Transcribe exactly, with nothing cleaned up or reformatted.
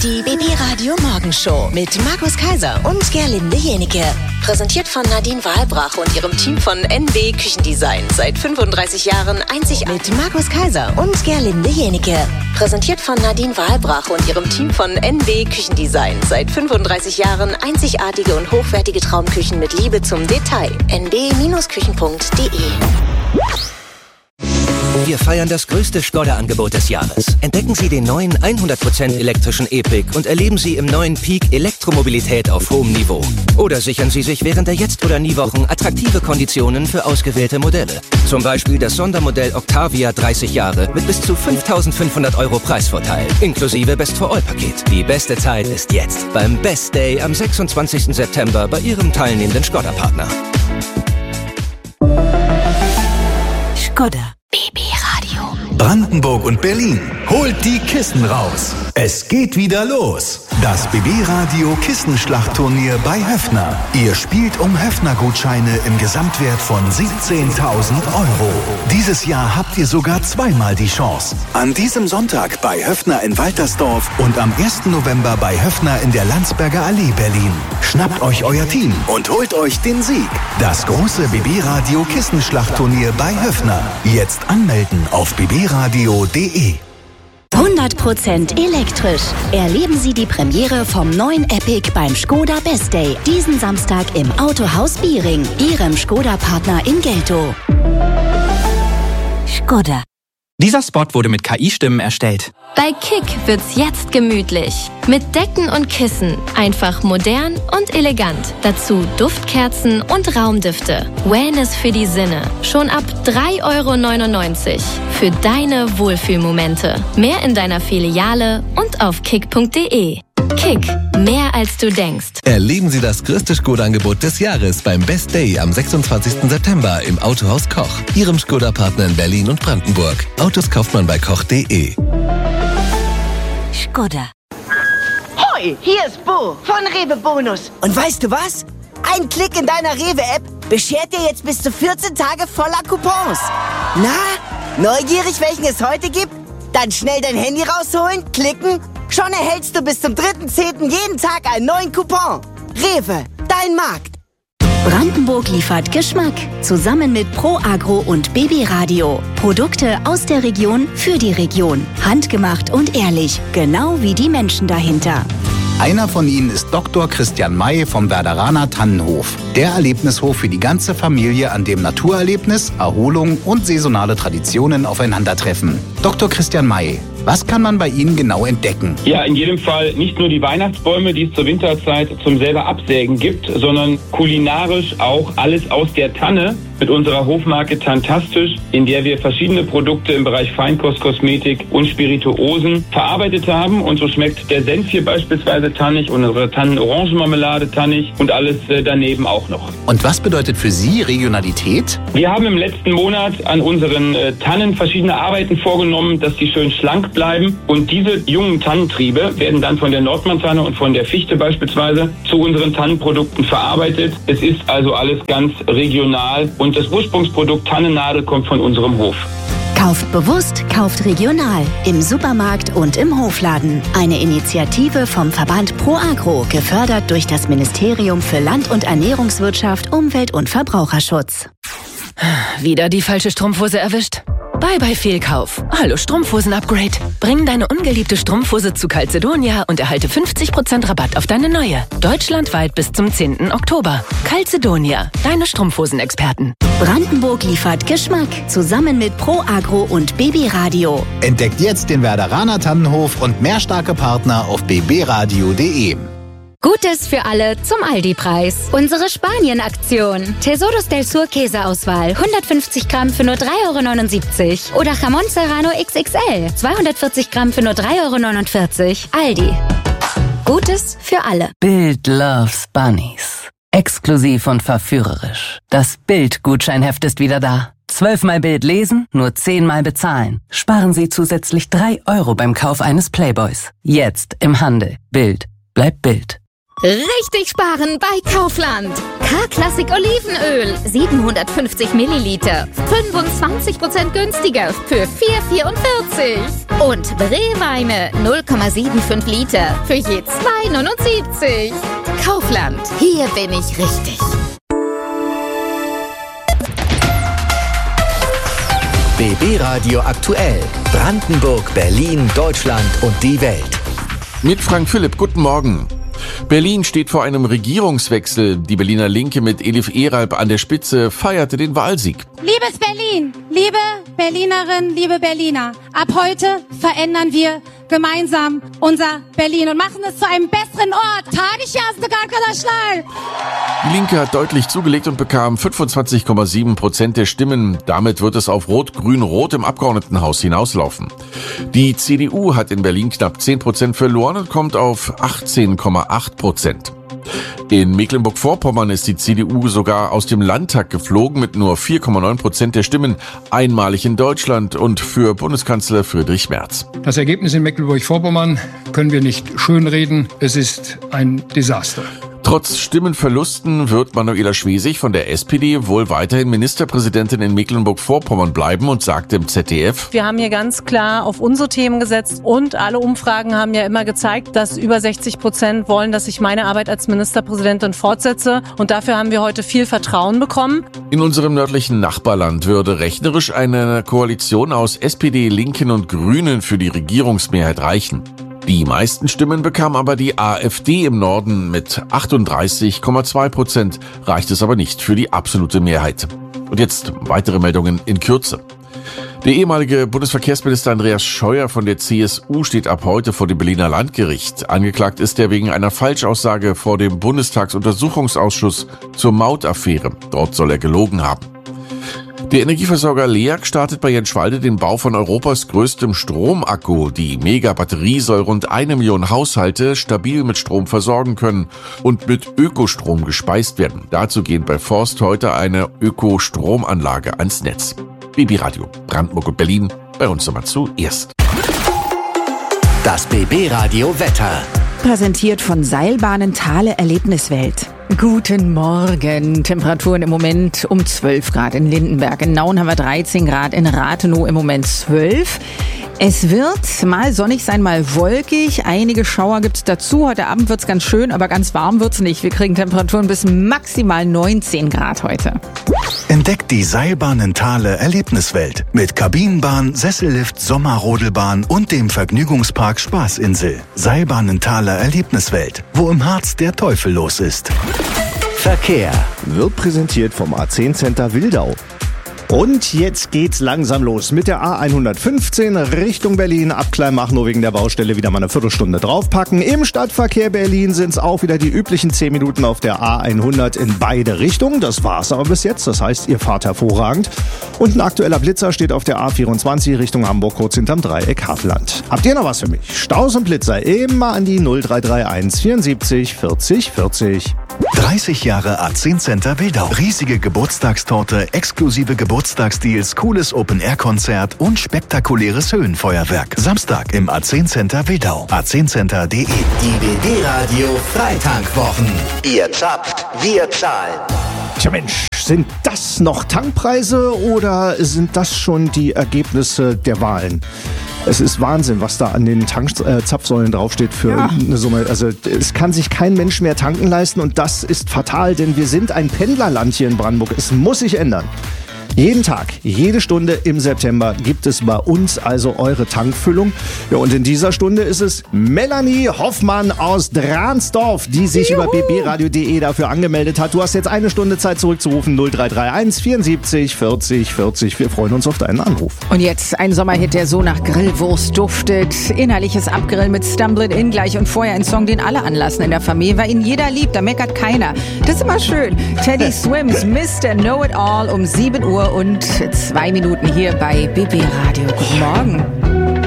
Die B B Radio Morgenshow mit Markus Kaiser und Gerlinde Jenike. Präsentiert von Nadine Wahlbrach und ihrem Team von N W Küchendesign. Seit fünfunddreißig Jahren einzig mit Markus Kaiser und Gerlinde Jenike. Präsentiert von Nadine Wahlbrach und ihrem Team von N W Küchendesign. Seit fünfunddreißig Jahren einzigartige und hochwertige Traumküchen mit Liebe zum Detail. n b Küchen punkt d e. Wir feiern das größte Skoda-Angebot des Jahres. Entdecken Sie den neuen hundert Prozent elektrischen E-Pick und erleben Sie im neuen Peak Elektromobilität auf hohem Niveau. Oder sichern Sie sich während der Jetzt- oder Nie-Wochen attraktive Konditionen für ausgewählte Modelle. Zum Beispiel das Sondermodell Octavia dreißig Jahre mit bis zu fünftausendfünfhundert Euro Preisvorteil, inklusive Best-for-All-Paket. Die beste Zeit ist jetzt beim Best Day am sechsundzwanzigsten September bei Ihrem teilnehmenden Skoda-Partner. Skoda. B B Radio. Brandenburg und Berlin. Holt die Kissen raus. Es geht wieder los. Das B B Radio Kissenschlachtturnier bei Höffner. Ihr spielt um Höffner-Gutscheine im Gesamtwert von siebzehntausend Euro. Dieses Jahr habt ihr sogar zweimal die Chance. An diesem Sonntag bei Höffner in Waltersdorf und am ersten November bei Höffner in der Landsberger Allee Berlin. Schnappt euch euer Team und holt euch den Sieg. Das große B B Radio Kissenschlachtturnier bei Höffner. Jetzt anmelden auf b b radio punkt d e. hundert Prozent elektrisch. Erleben Sie die Premiere vom neuen Epic beim Skoda Best Day. Diesen Samstag im Autohaus Biering, Ihrem Skoda-Partner in Geltow. Skoda. Dieser Spot wurde mit K I-Stimmen erstellt. Bei Kick wird's jetzt gemütlich. Mit Decken und Kissen. Einfach modern und elegant. Dazu Duftkerzen und Raumdüfte. Wellness für die Sinne. Schon ab drei Euro neunundneunzig. Für deine Wohlfühlmomente. Mehr in deiner Filiale und auf kick punkt d e. Kick. Mehr als du denkst. Erleben Sie das größte Skoda-Angebot des Jahres beim Best Day am sechsundzwanzigsten September im Autohaus Koch. Ihrem Skoda-Partner in Berlin und Brandenburg. Autos kauft man bei koch punkt d e. Skoda. Hoi, hier ist Bo von Rewe Bonus. Und weißt du was? Ein Klick in deiner Rewe-App beschert dir jetzt bis zu vierzehn Tage voller Coupons. Na, neugierig, welchen es heute gibt? Dann schnell dein Handy rausholen, klicken. Schon erhältst du bis zum dritten zehnten jeden Tag einen neuen Coupon. Rewe, dein Markt. Brandenburg liefert Geschmack. Zusammen mit Pro Agro und B B Radio. Produkte aus der Region für die Region. Handgemacht und ehrlich. Genau wie die Menschen dahinter. Einer von ihnen ist Doktor Christian May vom Werderaner Tannenhof. Der Erlebnishof für die ganze Familie, an dem Naturerlebnis, Erholung und saisonale Traditionen aufeinandertreffen. Doktor Christian May, was kann man bei Ihnen genau entdecken? Ja, in jedem Fall nicht nur die Weihnachtsbäume, die es zur Winterzeit zum selber Absägen gibt, sondern kulinarisch auch alles aus der Tanne mit unserer Hofmarke Tantastisch, in der wir verschiedene Produkte im Bereich Feinkost, Kosmetik und Spirituosen verarbeitet haben. Und so schmeckt der Senf hier beispielsweise tannig, unsere Tannen-Orangenmarmelade tannig und alles daneben auch noch. Und was bedeutet für Sie Regionalität? Wir haben im letzten Monat an unseren äh, Tannen verschiedene Arbeiten vorgenommen, dass die schön schlank bleiben. Und diese jungen Tannentriebe werden dann von der Nordmantanne und von der Fichte beispielsweise zu unseren Tannenprodukten verarbeitet. Es ist also alles ganz regional und das Ursprungsprodukt Tannennadel kommt von unserem Hof. Kauft bewusst, kauft regional. Im Supermarkt und im Hofladen. Eine Initiative vom Verband Pro Agro, gefördert durch das Ministerium für Land- und Ernährungswirtschaft, Umwelt- und Verbraucherschutz. Wieder die falsche Strumpfhose erwischt? Bye bye Fehlkauf. Hallo Strumpfhosen-Upgrade. Bring deine ungeliebte Strumpfhose zu Calzedonia und erhalte fünfzig Prozent Rabatt auf deine neue. Deutschlandweit bis zum zehnten Oktober. Calzedonia, deine Strumpfhosen-Experten. Brandenburg liefert Geschmack. Zusammen mit Pro Agro und B B Radio. Entdeckt jetzt den Werderaner Tannenhof und mehr starke Partner auf b b radio punkt d e. Gutes für alle zum Aldi-Preis. Unsere Spanien-Aktion. Tesoros del Sur Käseauswahl. hundertfünfzig Gramm für nur drei Euro neunundsiebzig. Oder Jamón Serrano X X L. zweihundertvierzig Gramm für nur drei Euro neunundvierzig. Aldi. Gutes für alle. Bild loves Bunnies. Exklusiv und verführerisch. Das Bild-Gutscheinheft ist wieder da. Zwölfmal Bild lesen, nur zehnmal bezahlen. Sparen Sie zusätzlich drei Euro beim Kauf eines Playboys. Jetzt im Handel. Bild bleibt Bild. Richtig sparen bei Kaufland. K-Klassik Olivenöl, siebenhundertfünfzig Milliliter, fünfundzwanzig Prozent günstiger für vier Euro vierundvierzig. Und Brewweine null Komma fünfundsiebzig Liter für je zwei Euro neunundsiebzig. Kaufland, hier bin ich richtig. B B Radio aktuell. Brandenburg, Berlin, Deutschland und die Welt. Mit Frank Philipp, guten Morgen. Berlin steht vor einem Regierungswechsel. Die Berliner Linke mit Elif Eralb an der Spitze feierte den Wahlsieg. Liebes Berlin, liebe Berlinerinnen, liebe Berliner, ab heute verändern wir gemeinsam unser Berlin und machen es zu einem besseren Ort. Die Linke hat deutlich zugelegt und bekam fünfundzwanzig Komma sieben Prozent der Stimmen. Damit wird es auf Rot-Grün-Rot im Abgeordnetenhaus hinauslaufen. Die C D U hat in Berlin knapp zehn Prozent verloren und kommt auf achtzehn Komma acht Prozent. In Mecklenburg-Vorpommern ist die C D U sogar aus dem Landtag geflogen mit nur vier Komma neun Prozent der Stimmen, einmalig in Deutschland und für Bundeskanzler Friedrich Merz. Das Ergebnis in Mecklenburg-Vorpommern können wir nicht schönreden. Es ist ein Desaster. Trotz Stimmenverlusten wird Manuela Schwesig von der S P D wohl weiterhin Ministerpräsidentin in Mecklenburg-Vorpommern bleiben und sagte im Z D F: Wir haben hier ganz klar auf unsere Themen gesetzt und alle Umfragen haben ja immer gezeigt, dass über sechzig Prozent wollen, dass ich meine Arbeit als Ministerpräsidentin fortsetze und dafür haben wir heute viel Vertrauen bekommen. In unserem nördlichen Nachbarland würde rechnerisch eine Koalition aus S P D, Linken und Grünen für die Regierungsmehrheit reichen. Die meisten Stimmen bekam aber die AfD im Norden mit achtunddreißig Komma zwei Prozent, reicht es aber nicht für die absolute Mehrheit. Und jetzt weitere Meldungen in Kürze. Der ehemalige Bundesverkehrsminister Andreas Scheuer von der C S U steht ab heute vor dem Berliner Landgericht. Angeklagt ist er wegen einer Falschaussage vor dem Bundestagsuntersuchungsausschuss zur Mautaffäre. Dort soll er gelogen haben. Der Energieversorger L E A G startet bei Jenschwalde den Bau von Europas größtem Stromakku. Die Mega-Batterie soll rund eine Million Haushalte stabil mit Strom versorgen können und mit Ökostrom gespeist werden. Dazu geht bei Forst heute eine Ökostromanlage ans Netz. B B Radio, Brandenburg und Berlin, bei uns nochmal zuerst. Das B B Radio Wetter. Präsentiert von Seilbahnen Thale Erlebniswelt. Guten Morgen. Temperaturen im Moment um zwölf Grad in Lindenberg. In Nauen haben wir dreizehn Grad, in Rathenow im Moment zwölf. Es wird mal sonnig sein, mal wolkig. Einige Schauer gibt's dazu. Heute Abend wird's ganz schön, aber ganz warm wird's nicht. Wir kriegen Temperaturen bis maximal neunzehn Grad heute. Entdeckt die Seilbahnen Thale Erlebniswelt mit Kabinenbahn, Sessellift, Sommerrodelbahn und dem Vergnügungspark Spaßinsel. Seilbahnen Thale Erlebniswelt, wo im Harz der Teufel los ist. Verkehr wird präsentiert vom A zehn Center Wildau. Und jetzt geht's langsam los mit der A hundertfünfzehn Richtung Berlin. Ab Kleinmachnow wegen der Baustelle wieder mal eine Viertelstunde draufpacken. Im Stadtverkehr Berlin sind's auch wieder die üblichen zehn Minuten auf der A hundert in beide Richtungen. Das war's aber bis jetzt. Das heißt, ihr fahrt hervorragend. Und ein aktueller Blitzer steht auf der A vierundzwanzig Richtung Hamburg kurz hinterm Dreieck Havelland. Habt ihr noch was für mich? Staus und Blitzer immer an die null drei drei eins vierundsiebzig vierzig vierzig. dreißig Jahre A zehn Center Wildau. Riesige Geburtstagstorte, exklusive Geburtstagsdeals, cooles Open-Air-Konzert und spektakuläres Höhenfeuerwerk. Samstag im A zehn Center Wildau. a zehn center punkt de. Die B B Radio Freitankwochen. Ihr zapft, wir zahlen. Tja Mensch, sind das noch Tankpreise oder sind das schon die Ergebnisse der Wahlen? Es ist Wahnsinn, was da an den Tankzapfsäulen draufsteht für ja. eine Summe. Also es kann sich kein Mensch mehr tanken leisten und das ist fatal, denn wir sind ein Pendlerland hier in Brandenburg. Es muss sich ändern. Jeden Tag, jede Stunde im September gibt es bei uns also eure Tankfüllung. Ja, und in dieser Stunde ist es Melanie Hoffmann aus Dransdorf, die sich Juhu. über b b radio punkt de dafür angemeldet hat. Du hast jetzt eine Stunde Zeit zurückzurufen, null drei drei eins vierundsiebzig vierzig vierzig. Wir freuen uns auf deinen Anruf. Und jetzt ein Sommerhit, der so nach Grillwurst duftet. Innerliches Abgrillen mit Stumble It In gleich und vorher ein Song, den alle anlassen in der Familie, weil ihn jeder liebt, da meckert keiner. Das ist immer schön. Teddy Swims, Mister Know It All um sieben Uhr und zwei Minuten hier bei B B Radio. Guten Morgen.